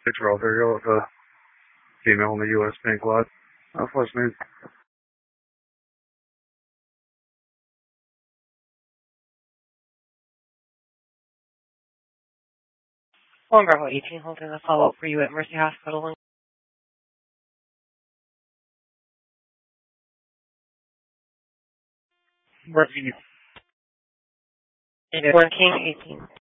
Control video with a female in the U.S. Bank lot. I was listening. Long Bravo 18 holding a follow-up for you at Mercy Hospital. Mercy. 1 King 18.